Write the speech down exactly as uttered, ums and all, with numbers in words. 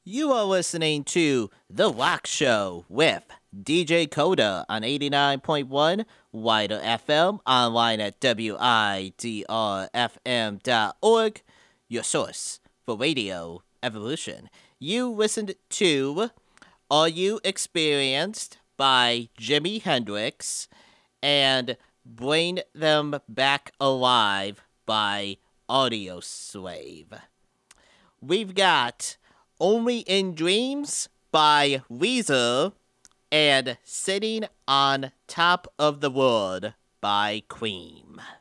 You are listening to The Rock Show with D J Coda on eighty-nine point one Wider F M, online at W I D R F M dot org, your source for radio evolution. You listened to Are You Experienced by Jimi Hendrix and Bring Them Back Alive by Audioslave. We've got Only in Dreams by Weezer and Sitting on Top of the World by Queen.